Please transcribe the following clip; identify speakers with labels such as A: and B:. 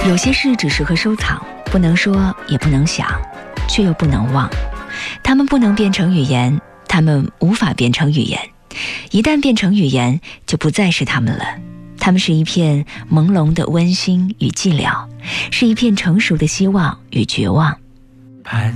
A: 有些事只适合收藏，不能说也不能想，却又不能忘。它们不能变成语言，它们无法变成语言，一旦变成语言，就不再是它们了。它们是一片朦胧的温馨与寂寥，是一片成熟的希望与绝望。
B: 盼